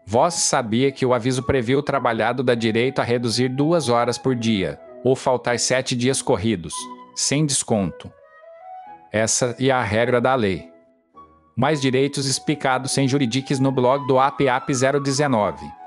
Vós sabia que o aviso previu o trabalhado dá direito a reduzir 2 horas por dia, ou faltar 7 dias corridos, sem desconto. Essa é a regra da lei. Mais direitos explicados sem juridiques no blog do APAP 019.